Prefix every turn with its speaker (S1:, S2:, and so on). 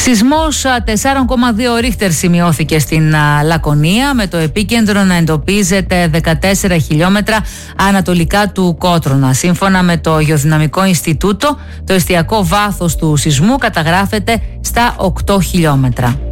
S1: Σεισμός 4,2 ρίχτερ σημειώθηκε στην Λακωνία, με το επίκεντρο να εντοπίζεται 14 χιλιόμετρα ανατολικά του Κότρονα. Σύμφωνα με το Γεωδυναμικό Ινστιτούτο, το εστιακό βάθος του σεισμού καταγράφεται στα 8 χιλιόμετρα.